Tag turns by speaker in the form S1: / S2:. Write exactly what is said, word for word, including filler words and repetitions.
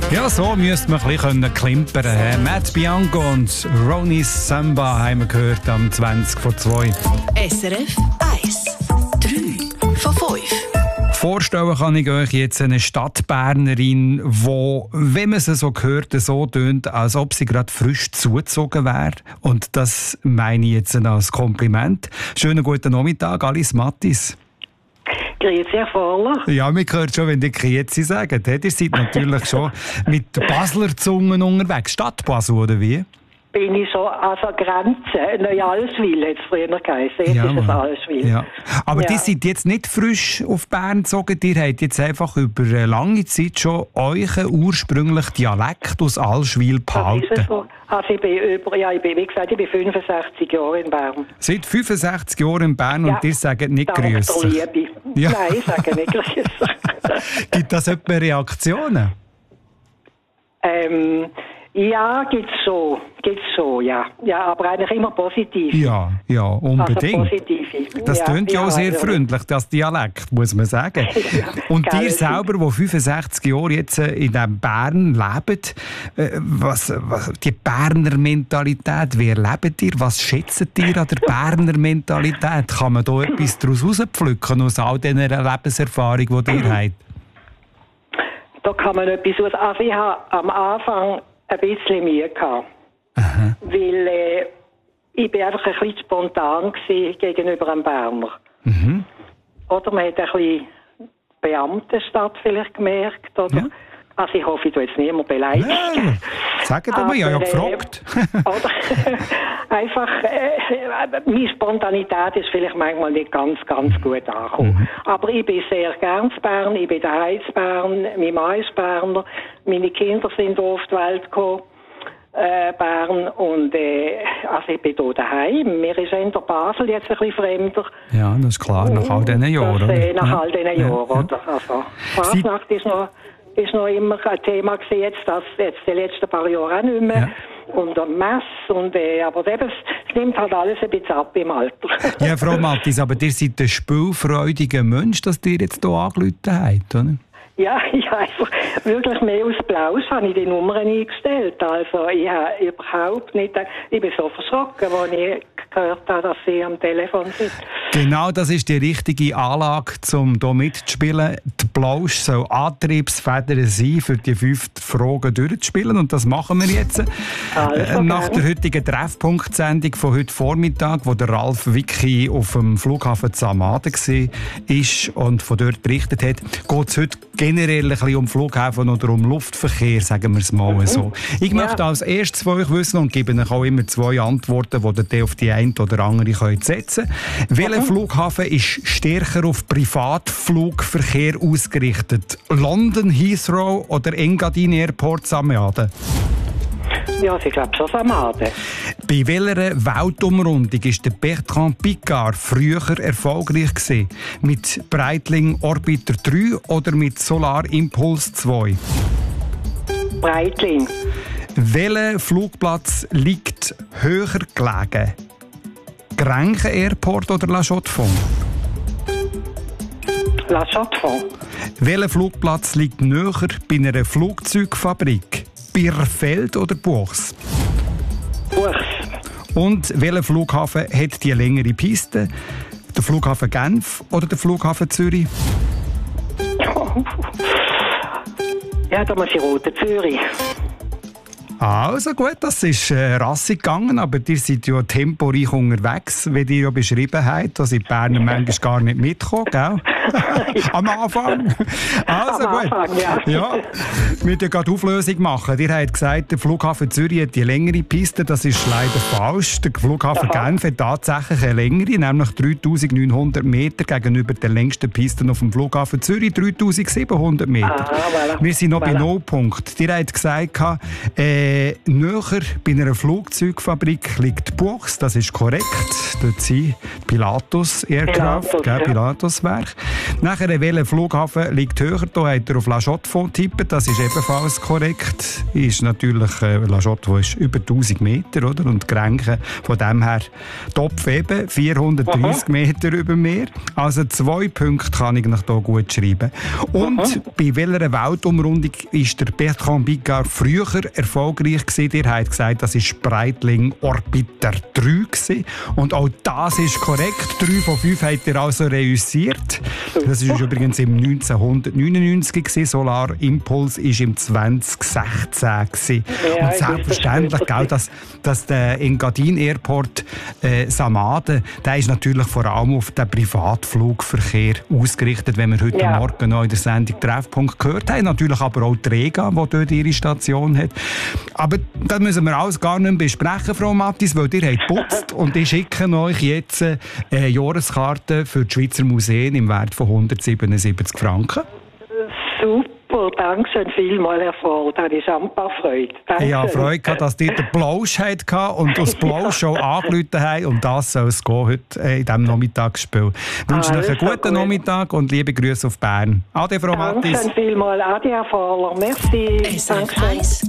S1: Ja, so müsste man ein bisschen klimpern können. Matt Bianco und Ronnie Samba haben wir gehört am zwanzig vor zwei.
S2: S R F eins. drei von fünf.
S1: Vorstellen kann ich euch jetzt eine Stadtbernerin, die, wenn man sie so hört, so tönt, als ob sie gerade frisch zugezogen wäre. Und das meine ich jetzt als Kompliment. Schönen guten Nachmittag, Alice Mattis.
S3: Grüezi, Herr Voller.
S1: Ja, man hört schon, wenn die Grüezi sagen. Ihr seid natürlich schon mit Basler Zungen unterwegs. Stadt Basel, oder wie?
S3: Bin ich so an der Grenze. Neualswil hat es früher geheißen. Jetzt
S1: Ja,
S3: ist es
S1: Mann.
S3: Allschwil.
S1: Ja. Aber
S3: Ja.
S1: die seid jetzt nicht frisch auf Bern gezogen. Ihr habt jetzt einfach über eine lange Zeit schon euren ursprünglichen Dialekt aus Allschwil
S3: Das ist es
S1: behalten.
S3: so. Also ich bin über, ja, ich bin, wie gesagt, ich bin fünfundsechzig Jahre in Bern.
S1: Seit fünfundsechzig Jahren in Bern
S3: Ja.
S1: und ihr sagt nicht
S3: Dank der
S1: Grüße.
S3: Liebe.
S1: Ja.
S3: Nein, ich sage nicht Grüße.
S1: Gibt das etwa Reaktionen?
S3: ähm, ja, gibt's so. Gibt's so, ja. Ja, aber eigentlich immer positiv.
S1: Ja, ja, unbedingt.
S3: Also positive.
S1: Das tönt ja auch sehr
S3: also-
S1: freundlich, das Dialekt, muss man sagen. Und
S3: Gell,
S1: ihr
S3: es
S1: selber, die fünfundsechzig Jahre jetzt äh, in diesem Bern lebt, äh, was, was, die Berner Mentalität, wie erlebt ihr? Was schätzt ihr an der Berner Mentalität? Kann man da etwas daraus rauspflücken, aus all dieser Lebenserfahrung, die ihr habt?
S3: Da kann man etwas aus. Also ich habe am Anfang ein bisschen Mühe gehabt.
S1: Aha.
S3: Weil äh, ich bin einfach ein bisschen spontan gewesen gegenüber einem Berner.
S1: Mhm.
S3: Oder man hat ein bisschen Beamtenstadt vielleicht gemerkt. Oder?
S1: Ja.
S3: Also ich hoffe, ich tue jetzt niemand beleidigen.
S1: Nein, sagt aber, ich habe ja
S3: Aber, äh,
S1: gefragt.
S3: Oder einfach, äh, meine Spontanität ist vielleicht manchmal nicht ganz, ganz gut angekommen.
S1: Mhm.
S3: Aber ich bin sehr gern in Bern, ich bin daheim in Bern, mein Mann ist Berner, meine Kinder sind auf die Welt gekommen, äh, Bern, und äh, also ich bin hier daheim. Mir ist in der Basel jetzt ein bisschen fremder.
S1: Ja, das ist klar, nach all diesen Jahren.
S3: Das, äh,
S1: oder?
S3: nach
S1: Ja.
S3: all diesen
S1: Ja,
S3: Jahren,
S1: ja.
S3: oder? Also, Fasnacht ist noch, ist noch immer ein Thema gewesen, jetzt, das, jetzt die letzten paar Jahre auch nicht mehr.
S1: Ja.
S3: Und am Mess, und, äh, aber eben, es nimmt halt alles ein bisschen ab im Alter.
S1: Ja, Frau Mattis, aber ihr seid ein spielfreudiger Mensch, dass ihr jetzt hier angerufen habt, oder?
S3: Ja, ich habe einfach wirklich mehr aus Blaus habe ich die Nummern eingestellt. Also ich habe überhaupt nicht, ich bin so verschrocken, als ich gehört habe, dass sie am Telefon sind.
S1: Genau, das ist die richtige Anlage, um hier mitzuspielen. Die Blausch soll Antriebsfeder sein, für die fünf Fragen durchzuspielen. Und das machen wir jetzt.
S3: Also,
S1: Äh, Nach
S3: gern.
S1: der heutigen Treffpunkt-Sendung von heute Vormittag, wo der Ralf Wicki auf dem Flughafen Zamaden war und von dort berichtet hat, geht es heute generell ein bisschen um Flughafen oder um Luftverkehr, sagen wir es mal so. Ich
S3: Ja.
S1: möchte als erstes von euch wissen und gebe euch auch immer zwei Antworten, die ihr auf die eine oder andere könnt setzen könnt. Welcher Flughafen ist stärker auf Privatflugverkehr ausgerichtet? London Heathrow oder Engadin Airport Zamaden?
S3: Ja, ich glaube schon Samaden.
S1: Bei welcher Weltumrundung ist der Bertrand Piccard früher erfolgreich gewesen? Mit Breitling Orbiter drei oder mit Solar Impulse zwei?
S3: Breitling.
S1: Welcher Flugplatz liegt höher gelegen? Grenchen Airport oder La Chaux-de-Fonds?
S3: La Chaux-de-Fonds.
S1: Welcher Flugplatz liegt näher bei einer Flugzeugfabrik? Birfeld oder Buchs?
S3: Buchs.
S1: Und welcher Flughafen hat die längere Piste? Der Flughafen Genf oder der Flughafen Zürich?
S3: Ja, da muss ich roten Zürich.
S1: Also gut, das ist äh, rassig gegangen, aber ihr seid ja temporeich unterwegs, wie ihr ja beschrieben habt. Da sind die Berner manchmal gar nicht mitgekommen, gell? Am Anfang. Also
S3: Am
S1: gut.
S3: Anfang, ja.
S1: Ja, wir müssen gerade Auflösung machen. Ihr habt gesagt, der Flughafen Zürich hat die längere Piste. Das ist leider falsch. Der Flughafen
S3: Aha.
S1: Genf hat tatsächlich eine längere, nämlich dreitausendneunhundert Meter gegenüber der längsten Piste auf dem Flughafen Zürich, dreitausendsiebenhundert Meter.
S3: Ah, voilà.
S1: Wir sind noch bei
S3: Voilà.
S1: Nullpunkt. Ihr habt gesagt, äh, näher bei einer Flugzeugfabrik liegt Buchs, das ist korrekt. Dort sind Pilatus Aircraft,
S3: Pilatus,
S1: gell,
S3: ja.
S1: Pilatus Werk. Nachher, welcher Flughafen liegt höher? Da hat er auf La Chaux-de-Fonds getippt. Das ist ebenfalls korrekt. Ist natürlich äh, La Chaux-de-Fonds ist über tausend Meter, oder? Und Grenchen von dem her Topf eben vierhundertdreissig Meter über Meer. Also zwei Punkte kann ich noch hier gut schreiben. Und Aha. bei welcher Weltumrundung ist der Bertrand Piccard früher erfolgreich gewesen? Ihr habt gesagt, das ist Breitling Orbiter drei gewesen. Und auch das ist korrekt. drei von fünf habt ihr also reüssiert. Das ist übrigens im neunzehnhundertneunundneunzig gewesen. Solar Impulse ist im zwanzig sechzehn gewesen. Ja, und selbstverständlich, gell, dass, dass der Engadin Airport äh, Samaden, der ist natürlich vor allem auf den Privatflugverkehr ausgerichtet, wenn wir heute ja. Morgen noch in der Sendung Treffpunkt gehört haben. Natürlich aber auch die Rega, die dort ihre Station hat. Aber das müssen wir alles gar nicht mehr besprechen, Frau Mattis, weil ihr habt geputzt und ich schicke euch jetzt eine Jahreskarte für die Schweizer Museen im Wert von hundertsiebenundsiebzig Franken.
S3: Super, danke schön vielmals, Herr Voll. Das ist ein paar Freude. Danke.
S1: Ich habe Freude gehabt, dass ihr den Plausch hattet und das Plausch schon angerufen habt. Und das soll es gehen heute in diesem Nachmittagsspiel. Ich wünsche euch einen guten gut. Nachmittag und liebe Grüße auf Bern. Ade, Frau
S3: danke
S1: Mattis.
S3: Danke schön vielmals. Ade, Herr Voller. Merci.
S2: Danke schön.